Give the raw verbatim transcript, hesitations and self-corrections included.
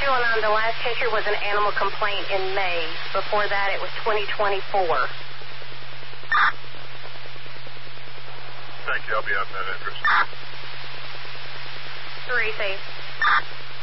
going on. The last history was an animal complaint in May. Before that, it was twenty twenty-four. Thank you. I'll be out in that address. Therese.